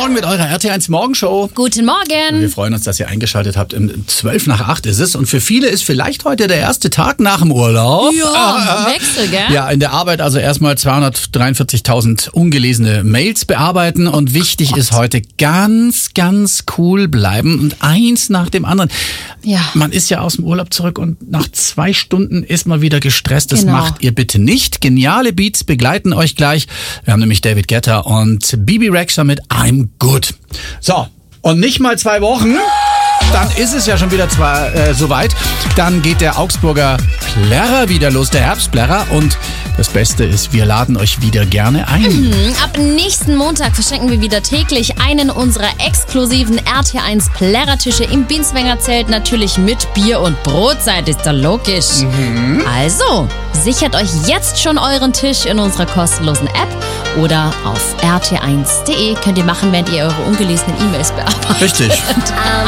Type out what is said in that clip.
Morgen mit eurer RT1 Morgenshow. Guten Morgen. Wir freuen uns, dass ihr eingeschaltet habt. 7:55 ist es. Und für viele ist vielleicht heute der erste Tag nach dem Urlaub. Ja, Wechsel, gell? Ja, in der Arbeit also erstmal 243.000 ungelesene Mails bearbeiten. Und wichtig ist heute ganz, ganz cool bleiben. Und eins nach dem anderen. Ja. Man ist ja aus dem Urlaub zurück und nach 2 Stunden ist man wieder gestresst. Das Genau. macht ihr bitte nicht. Geniale Beats begleiten euch gleich. Wir haben nämlich David Guetta und Bibi Rexha mit I'm Good. So, und nicht mal 2 Wochen, dann ist es ja schon wieder soweit. Dann geht der Augsburger Plärrer wieder los, der Herbstplärrer. Und das Beste ist, wir laden euch wieder gerne ein. Ab nächsten Montag verschenken wir wieder täglich einen unserer exklusiven RT1 Plärrertische im Binswanger Zelt, natürlich mit Bier und Brotzeit, ist da logisch. Also, sichert euch jetzt schon euren Tisch in unserer kostenlosen App oder auf rt1.de. Könnt ihr machen, während ihr eure ungelesenen E-Mails bearbeitet. Richtig.